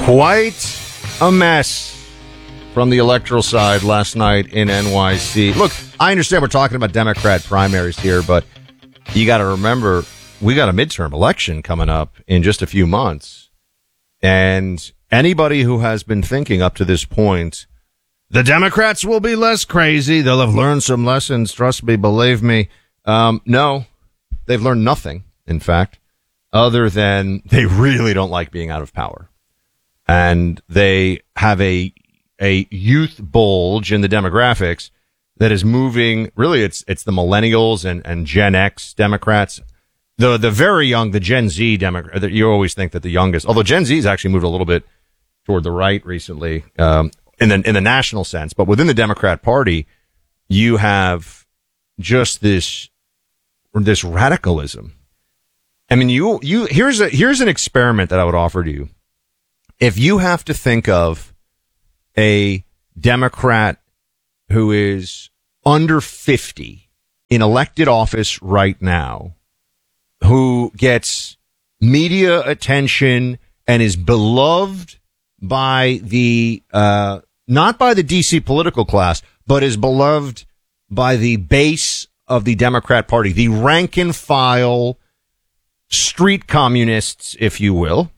Quite a mess from the electoral side last night in NYC. Look, I understand we're talking about Democrat primaries here, but you got to remember we got a midterm election coming up in just a few months. And anybody who has been thinking up to this point, the Democrats will be less crazy, they'll have learned some lessons, trust me, believe me. No, they've learned nothing, in fact, other than they really don't like being out of power. And they have a youth bulge in the demographics that is moving. Really, it's the millennials and Gen X Democrats. The very young, the Gen Z Democrat. You always think that the youngest, although Gen Z has actually moved a little bit toward the right recently, in the national sense. But within the Democrat Party, you have just this radicalism. I mean, here's an experiment that I would offer to you. If you have to think of a Democrat who is under 50 in elected office right now, who gets media attention and is beloved by the, not by the DC political class, but is beloved by the base of the Democrat Party, the rank and file street communists, if you will.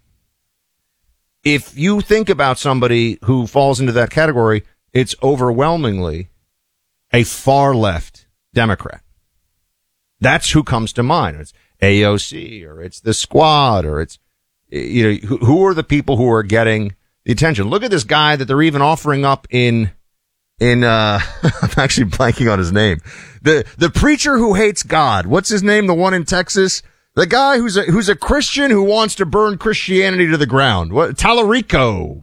If you think about somebody who falls into that category, it's overwhelmingly a far left Democrat. That's who comes to mind. It's AOC, or it's the Squad, or it's, who are the people who are getting the attention? Look at this guy that they're even offering up in I'm actually blanking on his name. The preacher who hates God. What's his name? The one in Texas? The guy who's a Christian who wants to burn Christianity to the ground. What? Tallarico.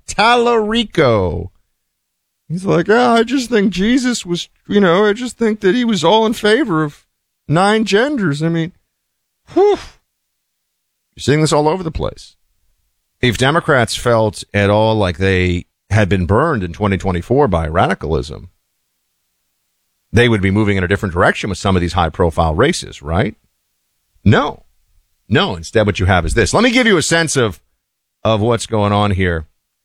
He's like, I just think Jesus was, I just think that he was all in favor of 9 genders. I mean, whew. You're seeing this all over the place. If Democrats felt at all like they had been burned in 2024 by radicalism, they would be moving in a different direction with some of these high-profile races, right? No. Instead, what you have is this. Let me give you a sense of what's going on here.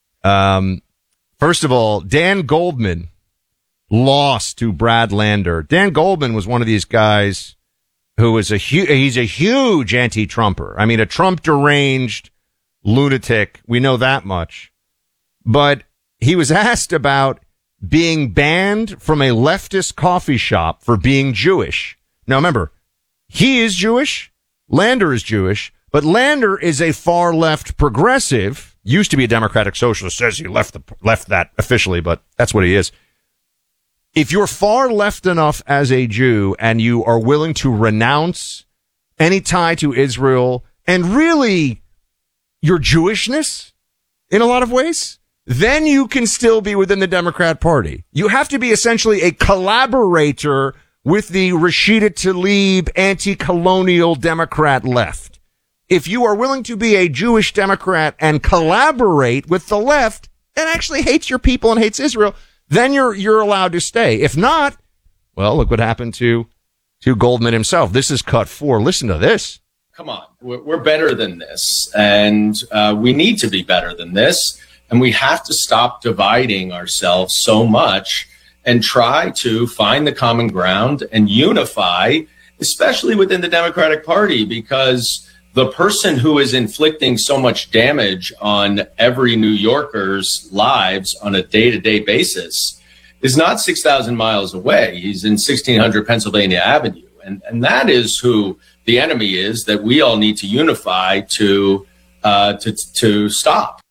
First of all, Dan Goldman lost to Brad Lander. Dan Goldman was one of these guys who is he's a huge anti-Trumper. I mean, a Trump deranged lunatic. We know that much. But he was asked about being banned from a leftist coffee shop for being Jewish. Now, remember, he is Jewish. Lander is Jewish, but Lander is a far left progressive, used to be a Democratic Socialist, says he left that officially, but that's what he is. If you're far left enough as a Jew and you are willing to renounce any tie to Israel and really your Jewishness in a lot of ways, then you can still be within the Democrat Party. You have to be essentially a collaborator with the Rashida Tlaib anti-colonial Democrat left. If you are willing to be a Jewish Democrat and collaborate with the left that actually hates your people and hates Israel, then you're allowed to stay. If not, well, look what happened to Goldman himself. This is cut 4. Listen to this. Come on, we're better than this, and we need to be better than this, and we have to stop dividing ourselves so much and try to find the common ground and unify, especially within the Democratic Party, because the person who is inflicting so much damage on every New Yorker's lives on a day-to-day basis is not 6,000 miles away. He's in 1600 Pennsylvania Avenue. And that is who the enemy is that we all need to unify to stop.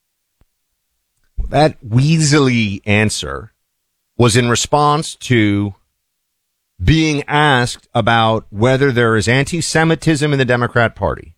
That weaselly answer was in response to being asked about whether there is anti-Semitism in the Democrat Party.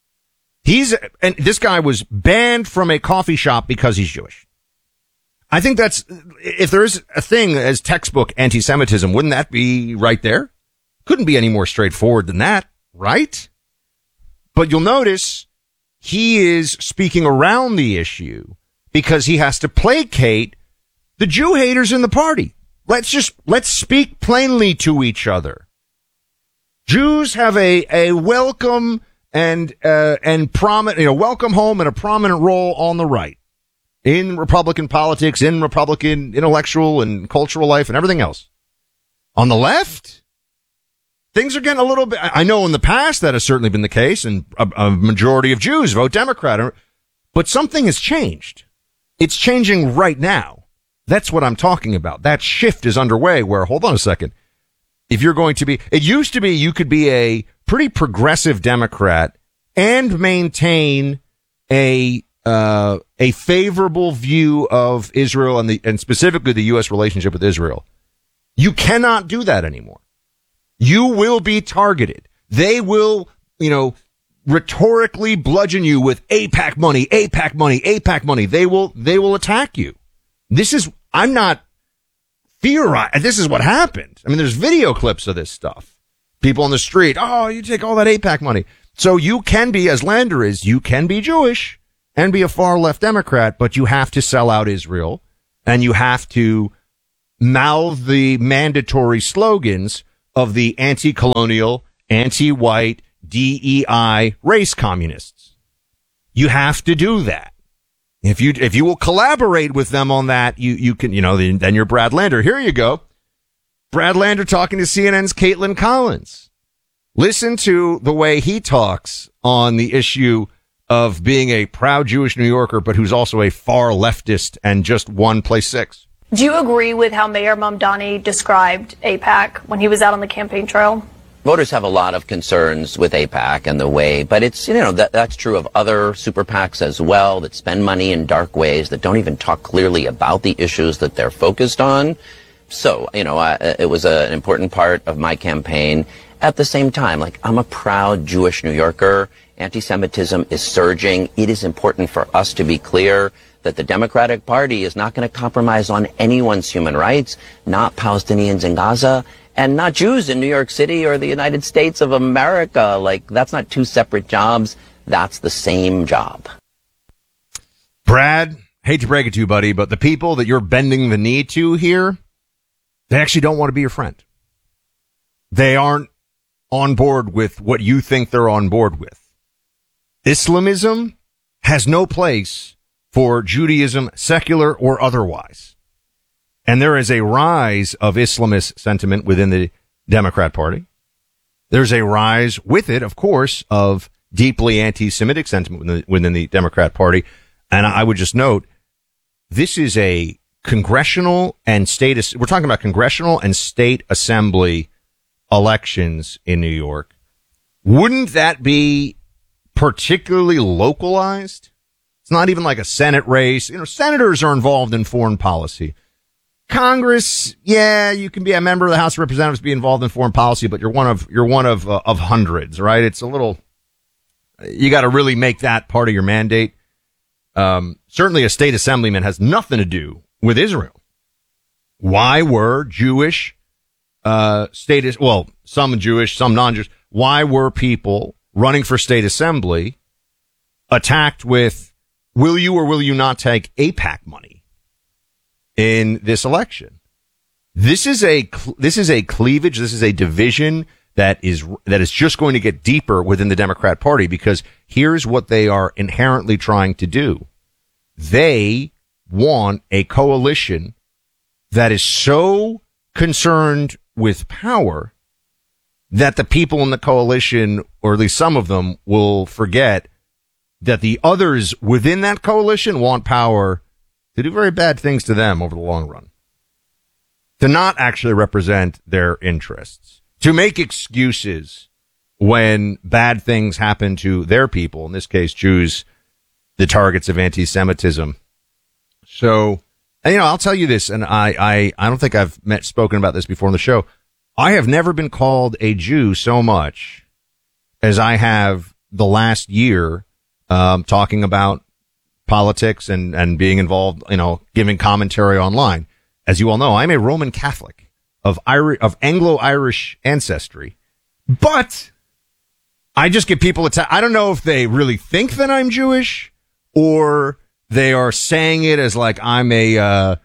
And this guy was banned from a coffee shop because he's Jewish. I think if there is a thing as textbook anti-Semitism, wouldn't that be right there? Couldn't be any more straightforward than that, right? But you'll notice he is speaking around the issue because he has to placate the Jew haters in the party. Let's speak plainly to each other. Jews have a welcome and prominent, welcome home and a prominent role on the right. in Republican politics, in Republican intellectual and cultural life and everything else. On the left, things are getting a little bit, I know in the past that has certainly been the case, and a majority of Jews vote Democrat, but something has changed. It's changing right now. That's what I'm talking about. That shift is underway where, hold on a second, if you're going to be, it used to be you could be a pretty progressive Democrat and maintain a favorable view of Israel and specifically the U.S. relationship with Israel. You cannot do that anymore. You will be targeted. They will, rhetorically bludgeon you with AIPAC money, AIPAC money, AIPAC money. They will attack you. I'm not theorizing. This is what happened. I mean, there's video clips of this stuff. People on the street. Oh, you take all that AIPAC money. So you can be, as Lander is, you can be Jewish and be a far left Democrat, but you have to sell out Israel and you have to mouth the mandatory slogans of the anti-colonial, anti-white, DEI race communists. You have to do that. If you will collaborate with them on that, you can, then you're Brad Lander. Here you go. Brad Lander talking to CNN's Caitlin Collins. Listen to the way he talks on the issue of being a proud Jewish New Yorker, but who's also a far leftist and just won place 6. Do you agree with how Mayor Mamdani described AIPAC when he was out on the campaign trail? Voters have a lot of concerns with AIPAC and the way, but it's, that's true of other super PACs as well that spend money in dark ways, that don't even talk clearly about the issues that they're focused on. So, it was an important part of my campaign. At the same time, I'm a proud Jewish New Yorker. Anti-Semitism is surging. It is important for us to be clear that the Democratic Party is not going to compromise on anyone's human rights, not Palestinians in Gaza, and not Jews in New York City or the United States of America. That's not two separate jobs. That's the same job. Brad, hate to break it to you, buddy, but the people that you're bending the knee to here, they actually don't want to be your friend. They aren't on board with what you think they're on board with. Islamism has no place for Judaism, secular or otherwise. And there is a rise of Islamist sentiment within the Democrat Party. There's a rise with it, of course, of deeply anti-Semitic sentiment within the Democrat Party. And I would just note, this is a congressional and we're talking about congressional and state assembly elections in New York. Wouldn't that be particularly localized? It's not even like a Senate race. Senators are involved in foreign policy. Congress, yeah, you can be a member of the House of Representatives, be involved in foreign policy, but you're one of hundreds, right? It's a little, you got to really make that part of your mandate. Certainly a state assemblyman has nothing to do with Israel. Why were Jewish, some Jewish, some non-Jewish, why were people running for state assembly attacked with, will you or will you not take AIPAC money in this election? This is a cleavage. This is a division that is just going to get deeper within the Democrat Party, because here's what they are inherently trying to do. They want a coalition that is so concerned with power that the people in the coalition, or at least some of them, will forget that the others within that coalition want power to do very bad things to them over the long run, to not actually represent their interests, to make excuses when bad things happen to their people, in this case, Jews, the targets of anti-Semitism. So, and, I'll tell you this, and I don't think I've spoken about this before on the show. I have never been called a Jew so much as I have the last year, talking about politics and being involved, giving commentary online. As you all know, I'm a Roman Catholic of Anglo-Irish ancestry, but I just get people I don't know if they really think that I'm Jewish, or they are saying it as like I'm a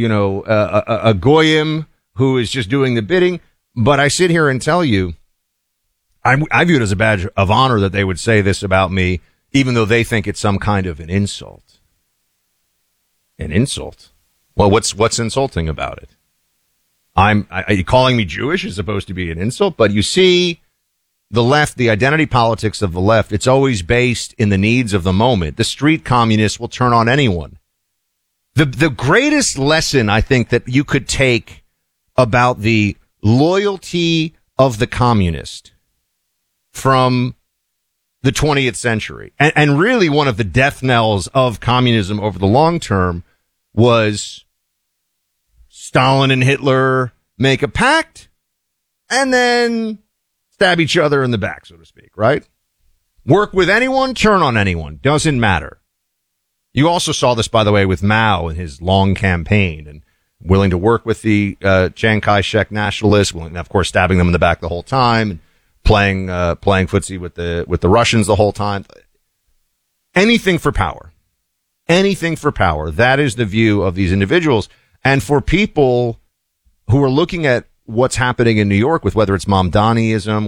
goyim who is just doing the bidding. But I sit here and tell you, I view it as a badge of honor that they would say this about me, even though they think it's some kind of an insult. An insult? Well, what's insulting about it? Are you calling me Jewish is supposed to be an insult? But you see, the left, the identity politics of the left, it's always based in the needs of the moment. The street communists will turn on anyone. The greatest lesson I think that you could take about the loyalty of the communist from the 20th century, and really one of the death knells of communism over the long term, was Stalin and Hitler make a pact and then stab each other in the back, so to speak, right? Work with anyone, turn on anyone. Doesn't matter. You also saw this, by the way, with Mao and his long campaign and willing to work with the Chiang Kai-shek nationalists, willing, of course, stabbing them in the back the whole time, and playing footsie with the Russians the whole time. Anything for power. Anything for power. That is the view of these individuals. And for people who are looking at what's happening in New York with whether it's Mamdaniism,